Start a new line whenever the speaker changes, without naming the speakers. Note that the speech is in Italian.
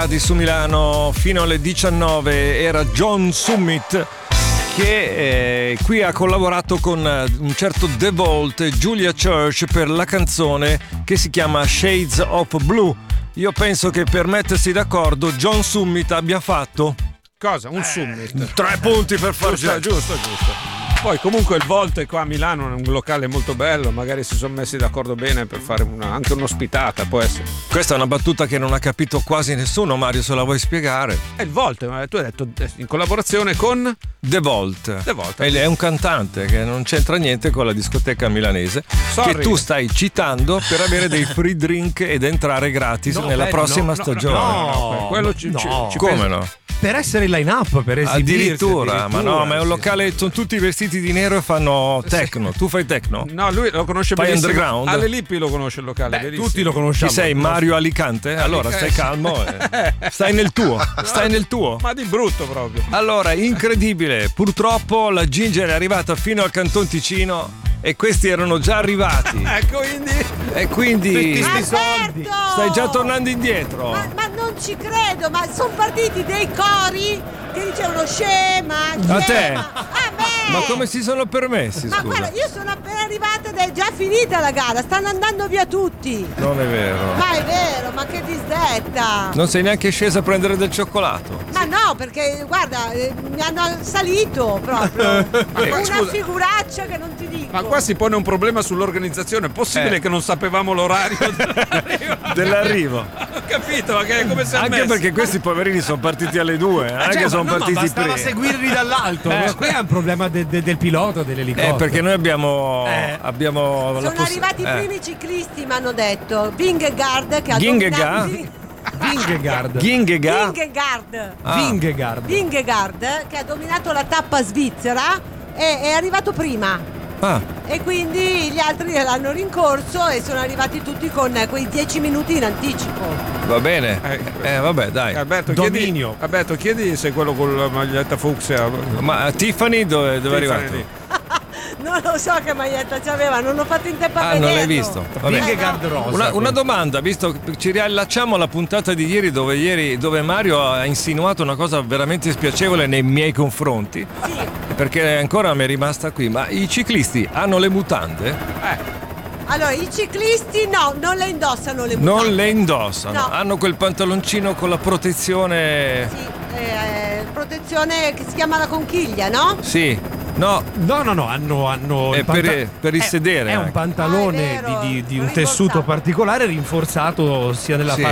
gradi su Milano fino alle 19 era John Summit, che qui ha collaborato con un certo The Vault e Julia Church per la canzone che si chiama Shades of Blue. Io penso che per mettersi d'accordo John Summit abbia fatto
cosa? Un Summit.
3 punti per far
giusto. Poi comunque il Volte qua a Milano è un locale molto bello, magari si sono messi d'accordo bene per fare anche un'ospitata, può essere.
Questa è una battuta che non ha capito quasi nessuno, Mario, se la vuoi spiegare.
È il Volte, ma tu hai detto in collaborazione con
The Vault.
The Vault.
È un cantante che non c'entra niente con la discoteca milanese.
Sorry.
Che tu stai citando per avere dei free drink ed entrare gratis nella prossima stagione.
No, quello ci
come no?
Per essere in line-up, per esibirsi.
Addirittura, ma no, ma è un locale, sono tutti vestiti di nero e fanno techno. Tu fai techno?
No, lui lo conosce
Fai
benissimo.
underground?
Ale Lippi lo conosce il locale.
Beh, tutti lo conosciamo.
Chi sei, Mario Alicante? Allora stai calmo, stai nel tuo.
Ma di brutto proprio.
Allora, incredibile, purtroppo la Ginger è arrivata fino al Canton Ticino e questi erano già arrivati. E quindi
Alberto!
stai già tornando indietro.
Ma non ci credo, ma sono partiti dei cori che dicevano scema.
A te?
A me!
Ma come si sono permessi,
Ma
scusa?
guarda, io sono appena arrivata ed è già finita la gara, stanno andando via tutti.
Non è vero.
Ma è vero, ma che disdetta!
Non sei neanche scesa a prendere del cioccolato.
Ma no, perché guarda, mi hanno salito proprio. Una
scusa.
figuraccia che non ti dico.
Ma qua si pone un problema sull'organizzazione. È possibile che non sapevamo l'orario
Dell'arrivo.
Ho capito, ma che come si è
Anche
messo?
perché questi poverini sono partiti alle 2, anche sono partiti
bastava
prima.
seguirli dall'alto. Qui è un problema del pilota dell'elicottero.
Perché noi abbiamo
Sono arrivati i primi ciclisti, mi hanno detto. Vingegaard che ha
Vingegaard?
Vingegaard.
Vingegaard che ha dominato la tappa svizzera e è arrivato prima. E quindi gli altri l'hanno rincorso e sono arrivati tutti con quei 10 minuti in anticipo.
Va bene. Vabbè, dai.
Alberto, chiedi se quello con la maglietta fucsia.
Ma Tiffany dove è arrivato?
Non lo so che maglietta c'aveva, non ho fatto in tempo a vederlo.
Non l'hai visto?
Vingegaard rosa.
Una domanda, visto che ci riallacciamo alla puntata di ieri dove Mario ha insinuato una cosa veramente spiacevole nei miei confronti.
Sì.
Perché ancora mi è rimasta qui, ma i ciclisti hanno le mutande?
Allora, i ciclisti non le indossano le mutande.
Non le indossano,
No.
hanno quel pantaloncino con la protezione.
Sì, protezione che si chiama la conchiglia, no?
Sì, no.
Hanno
È per il sedere.
È un
anche.
pantalone
Ah, è vero.
di un tessuto particolare rinforzato sia nella
Sì.